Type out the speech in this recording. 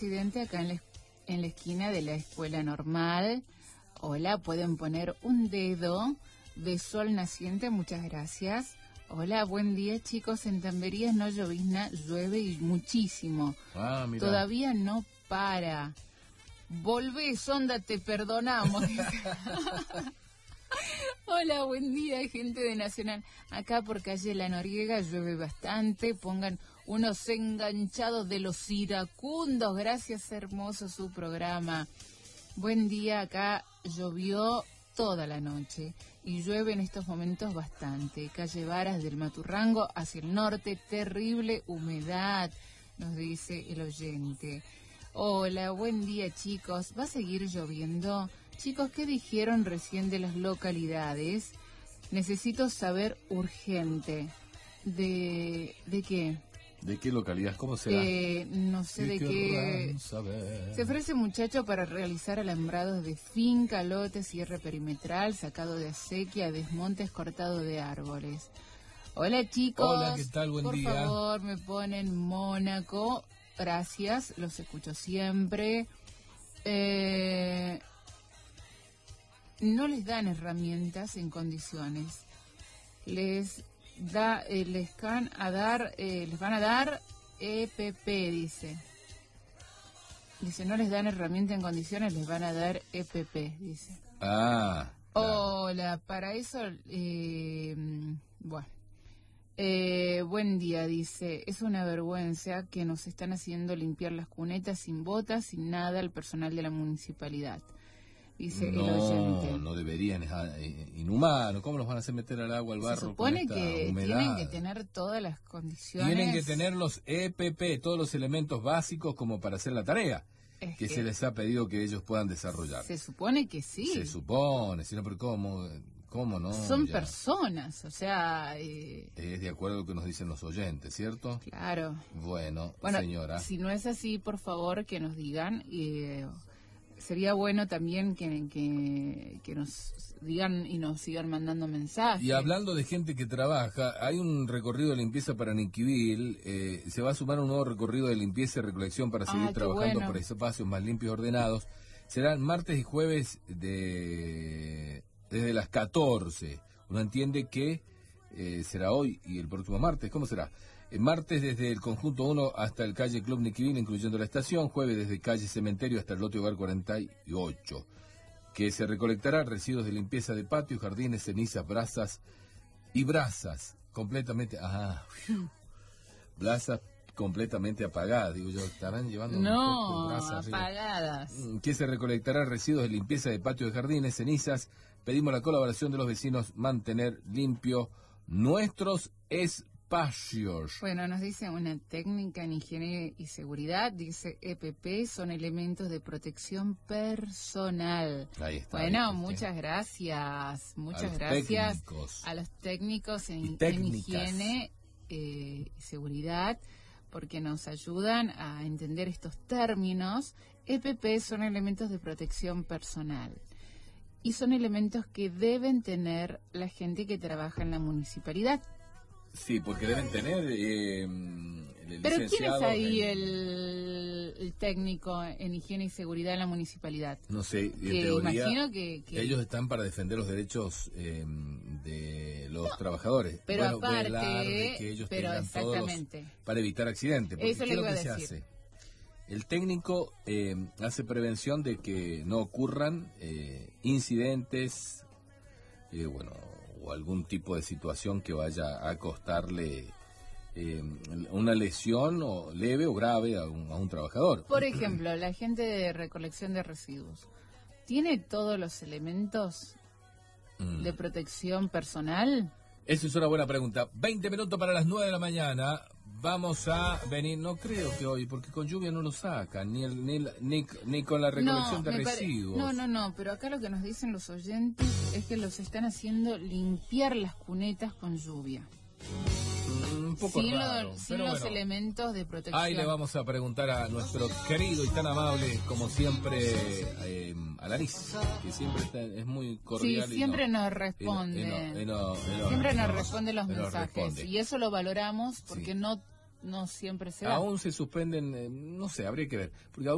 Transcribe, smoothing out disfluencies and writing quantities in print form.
Accidente acá en la esquina de la escuela normal. Hola, pueden poner un dedo de sol naciente, muchas gracias. Hola, buen día chicos, en Tamberías no llovizna, llueve y muchísimo. Mira. Todavía no para. Volvé, sonda, te perdonamos. Hola, buen día, gente de Nacional. Acá por calle La Noriega llueve bastante. Pongan unos enganchados de los iracundos. Gracias, hermoso su programa. Buen día, acá llovió toda la noche y llueve en estos momentos bastante. Calle Varas del Maturrango hacia el norte, terrible humedad, nos dice el oyente. Hola, buen día chicos. ¿Va a seguir lloviendo? Chicos, ¿qué dijeron recién de las localidades? Necesito saber urgente. ¿De qué? ¿De qué localidad? ¿Cómo será? No sé de qué. Saber. Se ofrece muchacho para realizar alambrados de finca, lote, cierre perimetral, sacado de acequia, desmontes, cortado de árboles. Hola chicos. Hola, ¿qué tal? Buen día. Por favor, me ponen Mónaco. Gracias, los escucho siempre. No les dan herramientas en condiciones. Les van a dar EPP, dice. Dice, no les dan herramienta en condiciones, les van a dar EPP, dice. Claro. Hola, para eso, bueno. Buen día, dice, es una vergüenza que nos están haciendo limpiar las cunetas sin botas, sin nada, al personal de la municipalidad. Dice el oyente. No deberían, es inhumano. ¿Cómo los van a hacer meter al agua, al barro? Se supone con esta que humedad? tienen que tener todas las condiciones. Tienen que tener los EPP, todos los elementos básicos como para hacer la tarea que se les ha pedido que ellos puedan desarrollar. Se supone que sí. Se supone, sino, pero ¿cómo no? Son personas, o sea... Es de acuerdo a lo que nos dicen los oyentes, ¿cierto? Claro. Bueno, señora. Si no es así, por favor, que nos digan. Sería bueno también que nos digan y nos sigan mandando mensajes. Y hablando de gente que trabaja, hay un recorrido de limpieza para Niquivil, se va a sumar un nuevo recorrido de limpieza y recolección para seguir trabajando por espacios más limpios y ordenados. Serán martes y jueves desde las 14. Uno entiende que será hoy y el próximo martes. ¿Cómo será? Martes desde el conjunto 1 hasta el calle Club Niquivil, incluyendo la estación. Jueves desde calle Cementerio hasta el lote Hogar 48. Que se recolectará residuos de limpieza de patios, jardines, cenizas, brasas completamente... brasas completamente apagadas, digo yo, estarán llevando un poco de brasas apagadas. Que se recolectará residuos de limpieza de patios, de jardines, cenizas. Pedimos la colaboración de los vecinos, mantener limpio nuestros espacios. Bueno, nos dice una técnica en higiene y seguridad, dice EPP, son elementos de protección personal. Ahí está. Bueno, muchas gracias. Muchas gracias a los técnicos en higiene y seguridad, porque nos ayudan a entender estos términos. EPP son elementos de protección personal y son elementos que deben tener la gente que trabaja en la municipalidad. Sí, porque deben tener ¿Pero quién es ahí el técnico en higiene y seguridad en la municipalidad? No sé, en teoría, imagino que ellos están para defender los derechos de los trabajadores. Pero aparte, velar de que ellos tengan todos para evitar accidentes. Porque eso ¿qué es lo que se hace? El técnico hace prevención de que no ocurran incidentes, o algún tipo de situación que vaya a costarle una lesión o leve o grave a un trabajador. Por ejemplo, la gente de recolección de residuos, ¿tiene todos los elementos de protección personal? Esa es una buena pregunta. 20 minutos para las 9 de la mañana. Vamos a venir, no creo que hoy, porque con lluvia no lo sacan, ni con la recolección de residuos. No, pero acá lo que nos dicen los oyentes es que los están haciendo limpiar las cunetas con lluvia. Un poco raro, sin los elementos de protección. Ahí le vamos a preguntar a nuestro querido y tan amable, como siempre, Alanis, que siempre es muy cordial. Sí, siempre nos responde. Siempre nos responde los mensajes. Y eso lo valoramos porque no siempre se da. Aún se suspenden, no sé, habría que ver. Porque